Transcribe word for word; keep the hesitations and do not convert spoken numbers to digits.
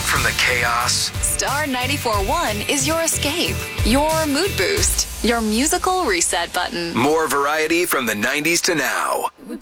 from the chaos? Star ninety-four point one is your escape, your mood boost, your musical reset button. More variety from the nineties to now.